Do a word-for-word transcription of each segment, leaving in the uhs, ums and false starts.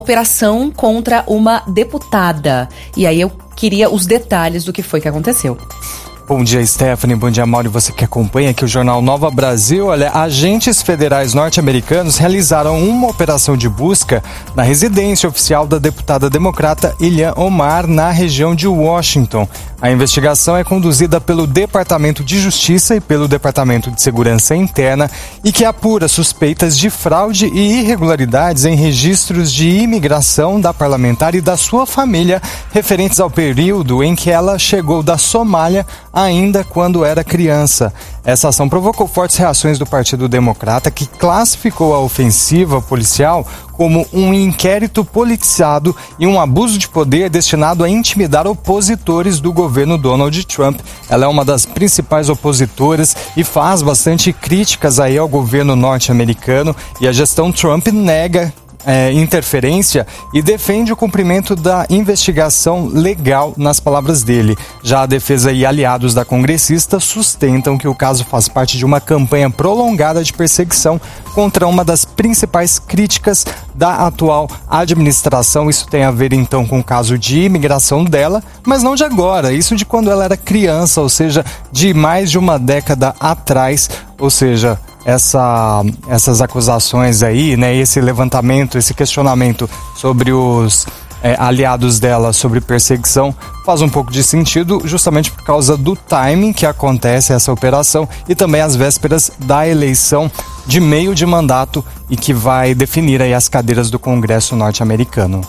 operação contra uma deputada. E aí eu queria os detalhes do que foi que aconteceu. Bom dia, Stephanie. Bom dia, Mauro. Você que acompanha aqui o Jornal Nova Brasil. Olha, agentes federais norte-americanos realizaram uma operação de busca na residência oficial da deputada democrata Ilhan Omar, na região de Washington. A investigação é conduzida pelo Departamento de Justiça e pelo Departamento de Segurança Interna e que apura suspeitas de fraude e irregularidades em registros de imigração da parlamentar e da sua família, referentes ao período em que ela chegou da Somália ainda quando era criança. Essa ação provocou fortes reações do Partido Democrata, que classificou a ofensiva policial como um inquérito politizado e um abuso de poder destinado a intimidar opositores do governo Donald Trump. Ela é uma das principais opositoras e faz bastante críticas aí ao governo norte-americano, e a gestão Trump nega É, interferência e defende o cumprimento da investigação legal, nas palavras dele. Já a defesa e aliados da congressista sustentam que o caso faz parte de uma campanha prolongada de perseguição contra uma das principais críticas da atual administração. Isso tem a ver então com o caso de imigração dela, mas não de agora, isso de quando ela era criança, ou seja, de mais de uma década atrás, ou seja, Essa, essas acusações aí, né, esse levantamento, esse questionamento sobre os é, aliados dela sobre perseguição faz um pouco de sentido, justamente por causa do timing que acontece essa operação e também às vésperas da eleição de meio de mandato e que vai definir aí as cadeiras do Congresso norte-americano.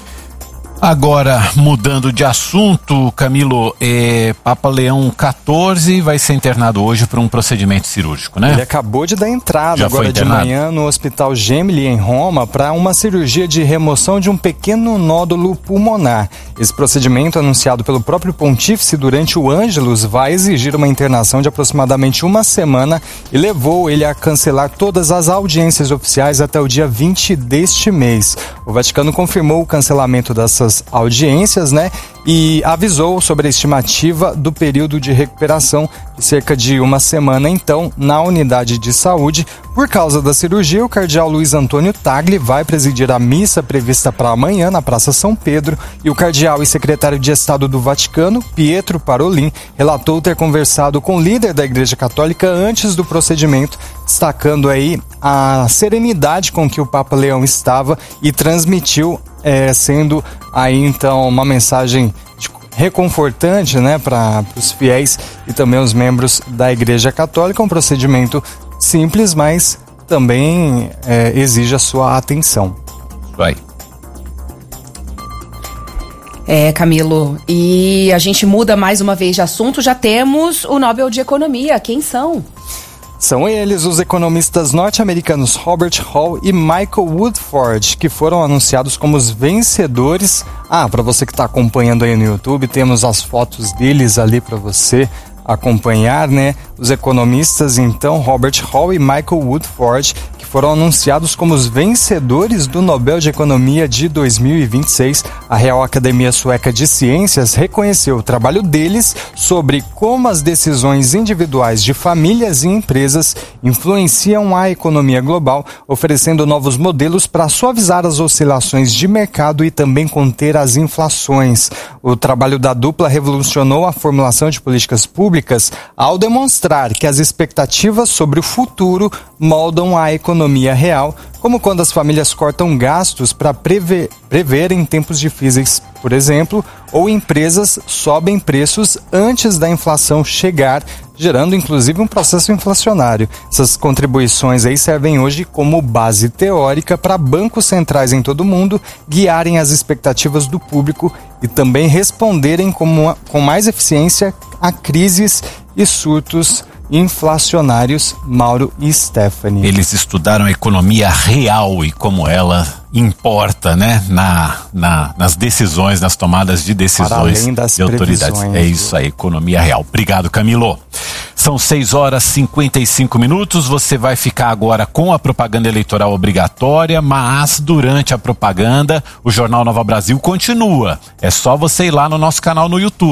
Agora, mudando de assunto, Camilo, é, Papa Leão quatorze vai ser internado hoje para um procedimento cirúrgico, né? Ele acabou de dar entrada Já agora de manhã no Hospital Gemelli, em Roma, para uma cirurgia de remoção de um pequeno nódulo pulmonar. Esse procedimento, anunciado pelo próprio pontífice durante o Ângelus, vai exigir uma internação de aproximadamente uma semana e levou ele a cancelar todas as audiências oficiais até o dia vinte deste mês. O Vaticano confirmou o cancelamento dessas audiências, né, e avisou sobre a estimativa do período de recuperação de cerca de uma semana, então, na unidade de saúde. Por causa da cirurgia, o cardeal Luiz Antônio Tagle vai presidir a missa prevista para amanhã na Praça São Pedro, e o cardeal e secretário de Estado do Vaticano, Pietro Parolin, relatou ter conversado com o líder da Igreja Católica antes do procedimento, destacando aí a serenidade com que o Papa Leão estava e transmitiu, é, sendo aí então uma mensagem reconfortante, né, para os fiéis e também os membros da Igreja Católica. Um procedimento simples, mas também é, exige a sua atenção. Vai. É, Camilo, e a gente muda mais uma vez de assunto, já temos o Nobel de Economia. Quem são? São eles os economistas norte-americanos Robert Hall e Michael Woodford, que foram anunciados como os vencedores. Ah, para você que está acompanhando aí no YouTube, temos as fotos deles ali para você acompanhar, né? Os economistas, então, Robert Hall e Michael Woodford, que foram anunciados como os vencedores do Nobel de Economia de dois mil e vinte e seis. A Real Academia Sueca de Ciências reconheceu o trabalho deles sobre como as decisões individuais de famílias e empresas influenciam a economia global, oferecendo novos modelos para suavizar as oscilações de mercado e também conter as inflações. O trabalho da dupla revolucionou a formulação de políticas públicas ao demonstrar que as expectativas sobre o futuro moldam a economia real, como quando as famílias cortam gastos para prever, prever em tempos difíceis, por exemplo, ou empresas sobem preços antes da inflação chegar, gerando inclusive um processo inflacionário. Essas contribuições aí servem hoje como base teórica para bancos centrais em todo o mundo guiarem as expectativas do público e também responderem com, com mais eficiência a crises e surtos inflacionários. Mauro e Stephanie. Eles estudaram a economia real e como ela importa, né, na, na, nas decisões, nas tomadas de decisões de autoridades. É isso aí, economia real. Obrigado, Camilo. São seis horas e cinquenta e cinco minutos. Você vai ficar agora com a propaganda eleitoral obrigatória, mas durante a propaganda, o Jornal Nova Brasil continua. É só você ir lá no nosso canal no YouTube.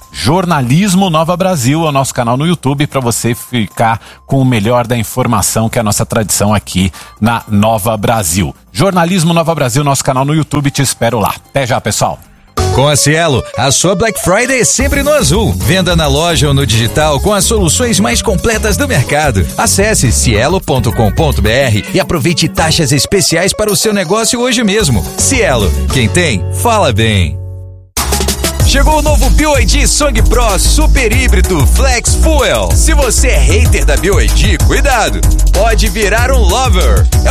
Jornalismo Nova Brasil é o nosso canal no YouTube para você ficar com o melhor da informação, que é a nossa tradição aqui na Nova Brasil. Jornalismo Nova Brasil, nosso canal no YouTube, te espero lá. Até já, pessoal. Com a Cielo, a sua Black Friday é sempre no azul. Venda na loja ou no digital com as soluções mais completas do mercado. Acesse cielo ponto com ponto br e aproveite taxas especiais para o seu negócio hoje mesmo. Cielo, quem tem, fala bem. Chegou o novo B Y D Song Pro Super Híbrido Flex Fuel. Se você é hater da B Y D, cuidado, pode virar um lover.